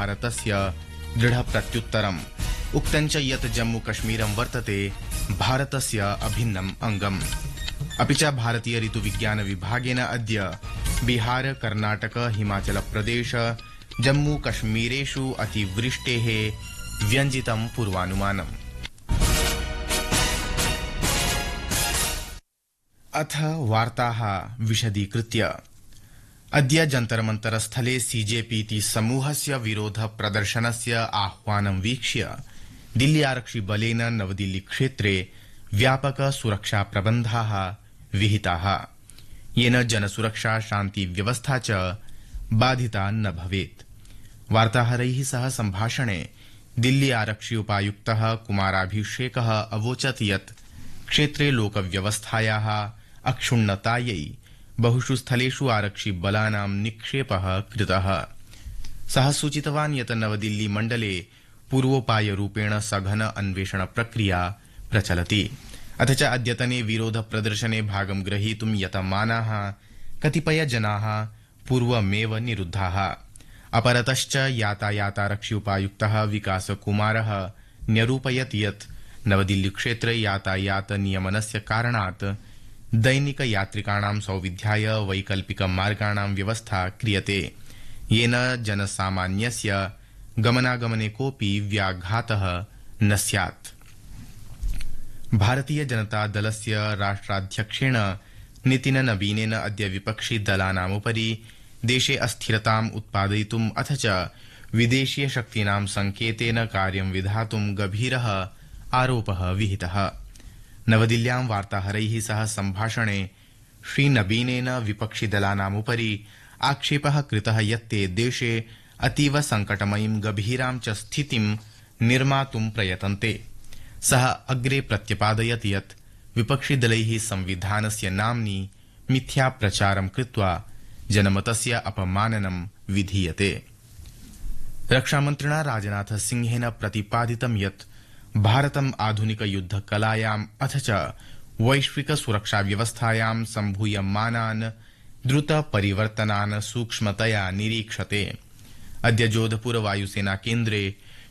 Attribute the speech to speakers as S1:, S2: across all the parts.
S1: भारतस्य दृढप्रत्युत्तरम्। उक्तं च यत् जम्मूकश्मीरं वर्तते भारतस्य अभिन्नम् अङ्गम्। अपि च भारतीय ऋतुविज्ञान विभागेन अद्य बिहार, कर्णाटक, हिमाचल प्रदेश, जम्मू कश्मीरेषु अतिवृष्टेः व्यञ्जितं पूर्वानुमानम्। अथ वार्ताः विशदीकृत्य। अद्य जन्तरमन्तरस्थले सीजेपी इति समूहस्य विरोध प्रदर्शनस्य आह्वानं वीक्ष्य दिल्ली आरक्षिबलेन नवदिल्ली क्षेत्रे व्यापक सुरक्षा प्रबन्धाः विहिताः, येन जनसुरक्षा शान्ति व्यवस्था च बाधिता न भवेत्। वार्ताहरैः सह सम्भाषणे दिल्ली आरक्षि उपायुक्तः कुमाराभिषेकः अवोचत् यत् क्षेत्रे लोकव्यवस्थायाः अक्षुण्णतायै बहुषु स्थलेषु आरक्षिबलानां निक्षेपः कृतः। सः सूचितवान् यत् नवदिल्ली मण्डले पूर्वोपायरूपेण सघन अन्वेषण प्रक्रिया प्रचलति। अथ च अद्यतने विरोध प्रदर्शने भागं ग्रहीतुं यतमानाः कतिपयजनाः पूर्वमेव निरुद्धाः। अपरतश्च यातायातारक्षि उपायुक्तः विकासकुमारः न्यरूपयत् यत् नवदिल्ली क्षेत्रे यातायात नियमनस्य कारणात् दैनिक यात्रिकाणां सौविध्याय वैकल्पिक मार्गाणां व्यवस्था क्रियते, येन जनसामान्यस्य गमनागमने कोऽपि व्याघातः न स्यात्। भारतीय जनता दलस्य राष्ट्राध्यक्षेण नितिन नवीनेन अद्य विपक्षि दलानामुपरि देशे अस्थिरताम् उत्पादयितुम् अथ च विदेशीय शक्तीनां संकेतेन कार्यं विधातुं गभीरः आरोपः विहितः। नवदिल्ल्यां वार्ताहरैः सह सम्भाषणे श्रीनवीनेन विपक्षिदलानामुपरि आक्षेपः कृतः यत् ते देशे अतीव संकटमयीं गभीरां च स्थितिं निर्मातुं प्रयतन्ते। सः अग्रे प्रत्यपादयत् यत् विपक्षिदलैः संविधानस्य नाम्नि मिथ्या प्रचारं कृत्वा जनमतस्य अपमाननं विधीयते। रक्षामन्त्रिणा राजनाथ सिंहेन प्रतिपादितं यत् भारतम् आधुनिक युद्धकलायाम् अथ च वैश्विक सुरक्षा व्यवस्थायां सम्भूयमानान् द्रुत परिवर्तनान् सूक्ष्मतया निरीक्षते। अद्य जोधपुर वायुसेना केन्द्रे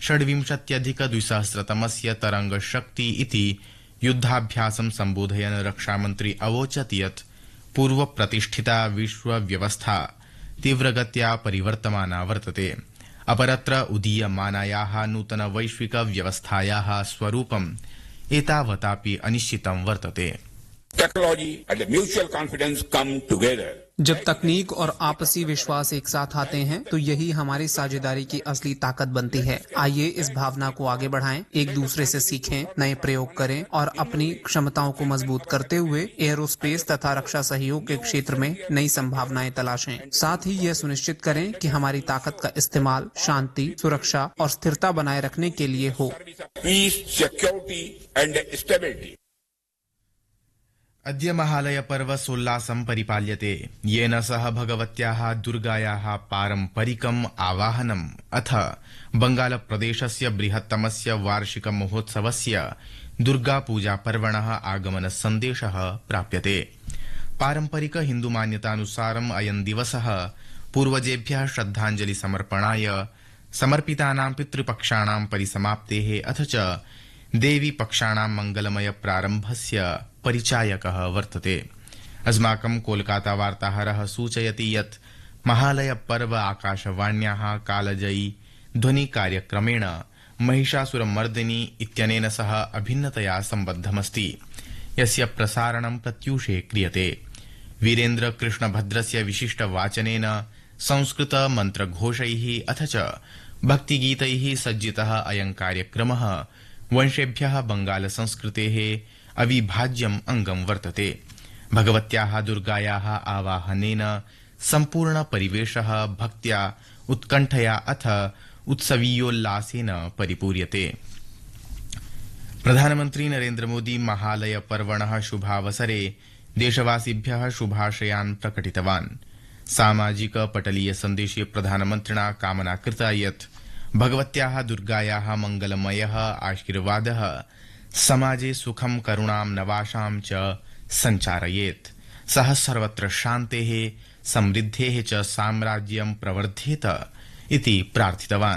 S1: 26,200तमस्य तरंग शक्ति इति युद्धाभ्यासं सम्बोधयन् रक्षामन्त्री अवोचत् यत् पूर्व प्रतिष्ठिता विश्व व्यवस्था तीव्रगत्या परिवर्तमाना वर्तते। अपरत्र उदीयमानायाः नूतन वैश्विक व्यवस्थायाः स्वरूपम् एतावतापि अनिश्चितं वर्तते।
S2: Technology and mutual confidence come together.
S3: जब तकनीक और आपसी विश्वास एक साथ आते हैं तो यही हमारी साझेदारी की असली ताकत बनती है। आइए इस भावना को आगे बढ़ाएं, एक दूसरे से सीखें, नए प्रयोग करें और अपनी क्षमताओं को मजबूत करते हुए एयरोस्पेस तथा रक्षा सहयोग के क्षेत्र में नई संभावनाएं तलाशें। साथ ही यह सुनिश्चित करें कि हमारी ताकत का इस्तेमाल शांति, सुरक्षा और स्थिरता बनाए रखने के लिए हो।
S2: Peace, security and stability.
S1: अद्य महालय पर्व सोल्लासं परिपाल्यते, येन सह भगवत्याः दुर्गायाः पारम्परिकम् आवाहनम् अथ बंगालप्रदेशस्य बृहत्तमस्य वार्षिक महोत्सवस्य दुर्गापूजा पर्वणः आगमन सन्देशः प्राप्यते। पारम्परिक हिन्दुमान्यतानुसारम् अयं दिवसः पूर्वजेभ्यः श्रद्धाञ्जलि समर्पणाय, समर्पितानां पितृपक्षाणां परिसमाप्तेः अथ च देवी पक्षाणां मंगलमय प्रारम्भस्य परिचायकः वर्तते। अस्माकं कोलकाता वार्ताहरः सूचयति यत् महालय पर्व आकाशवाण्याः कालजयी ध्वनि कार्यक्रमेण महिषासुरमर्दिनी इत्यनेन सह अभिन्नतया सम्बद्धमस्ति, यस्य प्रसारणं प्रत्यूषे क्रियते। वीरेन्द्र कृष्णभद्रस्य विशिष्ट वाचनेन संस्कृत मन्त्रघोषैः अथ च भक्तिगीतैः सज्जितः अयं कार्यक्रमः वंशेभ्यः बंगाल संस्कृतेः अविभाज्यम् अङ्गं वर्तते। भगवत्याः दुर्गायाः आवाहनेन सम्पूर्ण परिवेशः भक्त्या, उत्कण्ठया अथ उत्सवीयोल्लासेन परिपूर्यते। प्रधानमन्त्री नरेन्द्र मोदी महालय पर्वणः शुभावसरे देशवासिभ्यः शुभाशयान् प्रकटितवान्। सामाजिक पटलीय सन्देशे प्रधानमन्त्रिणा कामना कृता यत् भगवत्याः दुर्गायाः मंगलमयः आशीर्वादः समाजे सुखं करुणां नवाशां च सञ्चारयेत्। सः सर्वत्र शान्तेः समृद्धेः च साम्राज्यं प्रवर्धेत इति प्रार्थितवान्।